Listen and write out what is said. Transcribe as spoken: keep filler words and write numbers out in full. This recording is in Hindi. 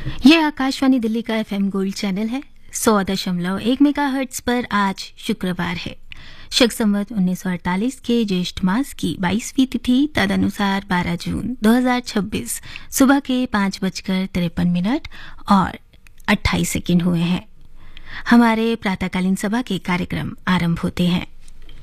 ये आकाशवाणी दिल्ली का एफएम गोल्ड चैनल है। सौ दशमलव एक मेगा हर्ट्ज पर आज शुक्रवार है। शक संवत उन्नीस सौ अड़तालीस के ज्येष्ठ मास की बाईसवीं तिथि, तदनुसार बारह जून दो हज़ार छब्बीस सुबह के पांच बजकर तिरपन मिनट और अट्ठाईस सेकेंड हुए हैं। हमारे प्रातःकालीन सभा के कार्यक्रम आरंभ होते हैं।